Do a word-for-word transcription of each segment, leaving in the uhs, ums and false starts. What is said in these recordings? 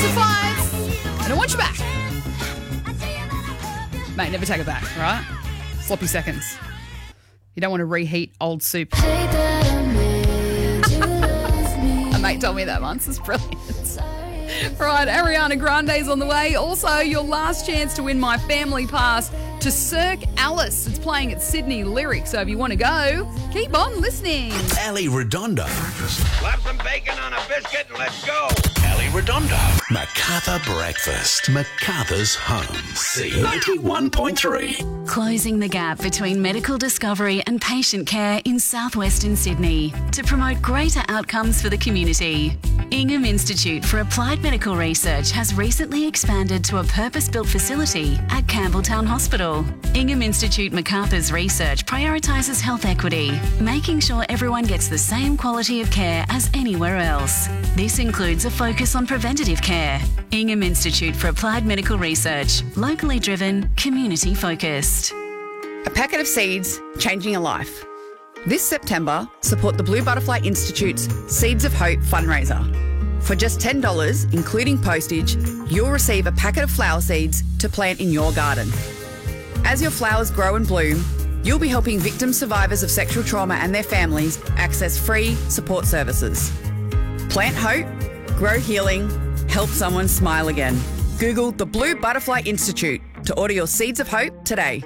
till five. And I want you back. Mate, never take it back, right? Sloppy seconds. You don't want to reheat old soup. A mate told me that once. It's brilliant. Right, Ariana Grande's on the way. Also, your last chance to win my family pass to Cirque Alice. It's playing at Sydney Lyric, so if you want to go, keep on listening. Ali Redondo. Slap some bacon on a biscuit and let's go. Ali Redondo. Macarthur Breakfast. Macarthur's home. C ninety-one point three. Closing the gap between medical discovery and patient care in southwestern Sydney to promote greater outcomes for the community. Ingham Institute for Applied Medical Research has recently expanded to a purpose-built facility at Campbelltown Hospital. Ingham Institute Macarthur's research prioritises health equity, making sure everyone gets the same quality of care as anywhere else. This includes a focus on preventative care. Ingham Institute for Applied Medical Research, locally driven, community focused. A packet of seeds, changing a life. This September, support the Blue Butterfly Institute's Seeds of Hope fundraiser. For just ten dollars, including postage, you'll receive a packet of flower seeds to plant in your garden. As your flowers grow and bloom, you'll be helping victim survivors of sexual trauma and their families access free support services. Plant hope, grow healing, help someone smile again. Google the Blue Butterfly Institute to order your Seeds of Hope today.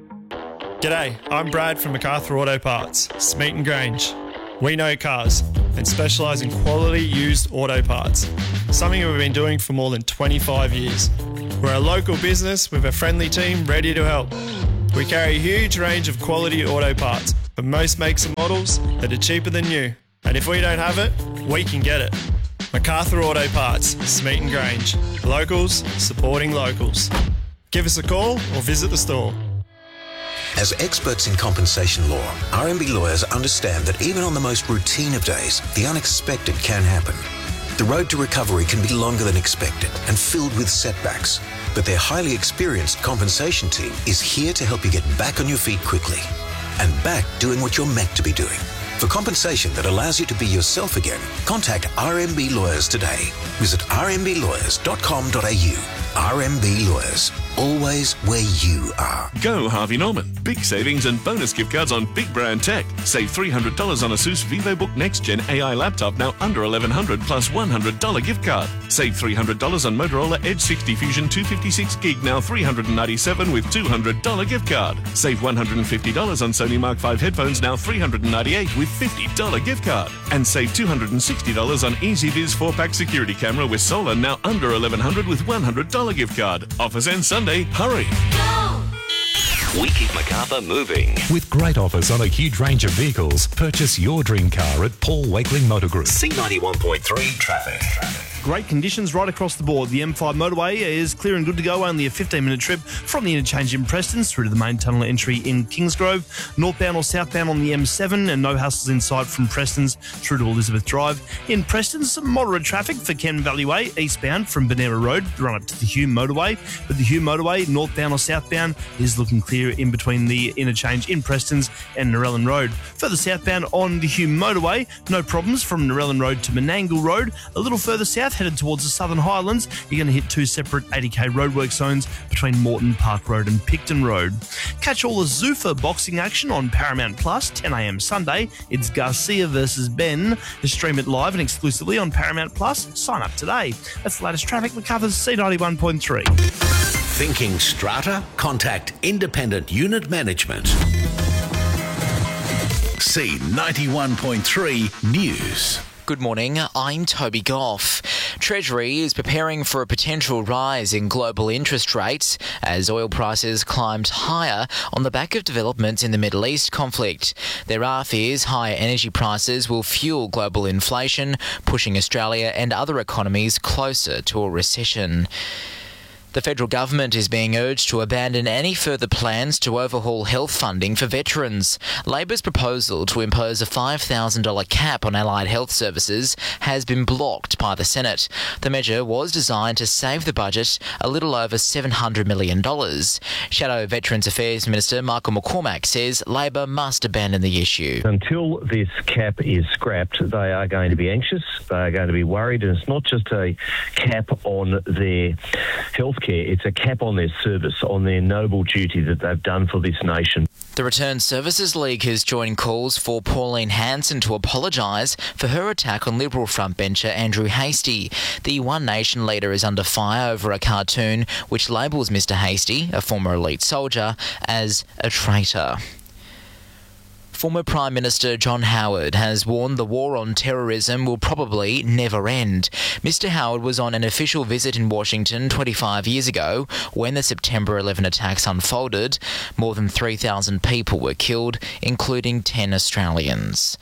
G'day, I'm Brad from MacArthur Auto Parts, Smeaton Grange. We know cars and specialise in quality used auto parts, something we've been doing for more than twenty-five years. We're a local business with a friendly team ready to help. We carry a huge range of quality auto parts for most makes and models that are cheaper than new. And if we don't have it, we can get it. MacArthur Auto Parts, Smeaton Grange. Locals supporting locals. Give us a call or visit the store. As experts in compensation law, R M B lawyers understand that even on the most routine of days, the unexpected can happen. The road to recovery can be longer than expected and filled with setbacks, but their highly experienced compensation team is here to help you get back on your feet quickly and back doing what you're meant to be doing. For compensation that allows you to be yourself again, contact R M B Lawyers today. Visit r m b lawyers dot com dot a u. R M B Lawyers, always where you are. Go Harvey Norman. Big savings and bonus gift cards on big brand tech. Save three hundred dollars on ASUS VivoBook Next Gen A I laptop, now under eleven hundred dollars plus one hundred dollars gift card. Save three hundred dollars on Motorola Edge sixty Fusion two fifty-six gig, now three hundred ninety-seven dollars with two hundred dollars gift card. Save one hundred fifty dollars on Sony Mark five headphones, now three hundred ninety-eight dollars with fifty dollars gift card. And save two hundred sixty dollars on EasyViz four pack security camera with solar, now under eleven hundred dollars with one hundred dollars gift card. Offers end Sunday. Hurry. We keep MacArthur moving. With great offers on a huge range of vehicles, purchase your dream car at Paul Wakeling Motor Group. C ninety-one point three traffic. Great conditions right across the board. The M five motorway is clear and good to go. Only a fifteen minute trip from the interchange in Preston through to the main tunnel entry in Kingsgrove. Northbound or southbound on the M seven, and no hassles inside from Preston's through to Elizabeth Drive. In Preston, some moderate traffic for Ken Valley Way, eastbound from Benera Road, run up to the Hume motorway. But the Hume motorway, northbound or southbound, is looking clear in between the interchange in Preston's and Narellan Road. Further southbound on the Hume motorway, no problems from Narellan Road to Menangle Road. A little further south, headed towards the Southern Highlands, you're going to hit two separate eighty k roadwork zones between Moreton Park Road and Picton Road. Catch all the Zuffa boxing action on Paramount Plus, ten a m Sunday. It's Garcia versus Ben. Stream it live and exclusively on Paramount Plus. Sign up today. That's the latest traffic. MacArthur's C ninety-one point three. Thinking strata? Contact Independent Unit Management. C ninety-one point three News. Good morning, I'm Toby Goff. Treasury is preparing for a potential rise in global interest rates as oil prices climbed higher on the back of developments in the Middle East conflict. There are fears higher energy prices will fuel global inflation, pushing Australia and other economies closer to a recession. The federal government is being urged to abandon any further plans to overhaul health funding for veterans. Labor's proposal to impose a five thousand dollars cap on allied health services has been blocked by the Senate. The measure was designed to save the budget a little over seven hundred million dollars. Shadow Veterans Affairs Minister Michael McCormack says Labor must abandon the issue. Until this cap is scrapped, they are going to be anxious, they are going to be worried, and it's not just a cap on their health care, it's a cap on their service, on their noble duty that they've done for this nation. The Returned Services League has joined calls for Pauline Hanson to apologise for her attack on Liberal frontbencher Andrew Hastie. The One Nation leader is under fire over a cartoon which labels Mister Hastie, a former elite soldier, as a traitor. Former Prime Minister John Howard has warned the war on terrorism will probably never end. Mister Howard was on an official visit in Washington twenty-five years ago when the September eleventh attacks unfolded. More than three thousand people were killed, including ten Australians.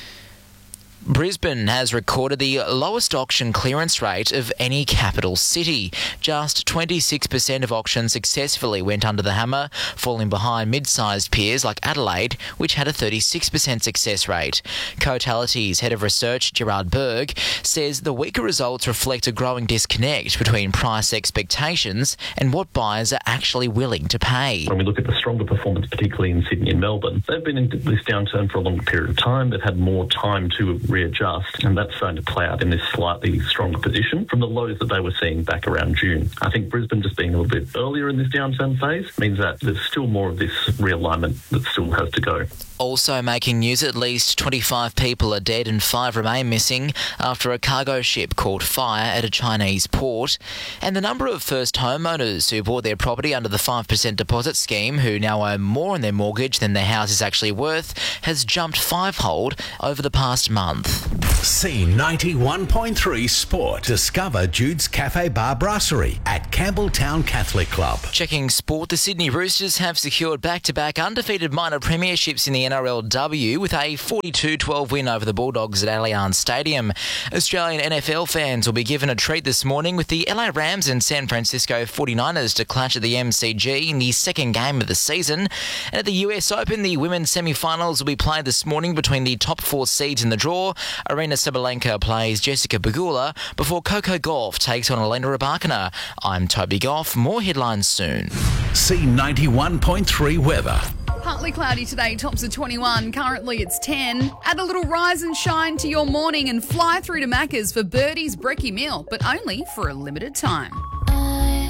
Brisbane has recorded the lowest auction clearance rate of any capital city. Just twenty-six percent of auctions successfully went under the hammer, falling behind mid-sized peers like Adelaide, which had a thirty-six percent success rate. Cotality's head of research, Gerard Berg, says the weaker results reflect a growing disconnect between price expectations and what buyers are actually willing to pay. When we look at the stronger performance, particularly in Sydney and Melbourne, they've been in this downturn for a longer period of time. They've had more time to readjust, and that's starting to play out in this slightly stronger position from the lows that they were seeing back around June. I think Brisbane just being a little bit earlier in this downturn phase means that there's still more of this realignment that still has to go. Also making news, at least twenty-five people are dead and five remain missing after a cargo ship caught fire at a Chinese port. And the number of first homeowners who bought their property under the five percent deposit scheme, who now owe more on their mortgage than their house is actually worth, has jumped fivefold over the past month. C ninety-one point three Sport. Discover Jude's Cafe Bar Brasserie at Campbelltown Catholic Club. Checking sport, the Sydney Roosters have secured back-to-back undefeated minor premierships in the N R L W with a forty-two twelve win over the Bulldogs at Allianz Stadium. Australian N F L fans will be given a treat this morning with the L A Rams and San Francisco forty-niners to clash at the M C G in the second game of the season. And at the U S Open, the women's semi-finals will be played this morning between the top four seeds in the draw. Arena Sabalenka plays Jessica Pegula before Coco Gauff takes on Elena Rybakina. I'm Toby Goff. More headlines soon. C ninety-one point three weather. Partly cloudy today, tops of twenty-one, currently it's ten. Add a little rise and shine to your morning and fly through to Macca's for Birdie's Brekkie meal, but only for a limited time.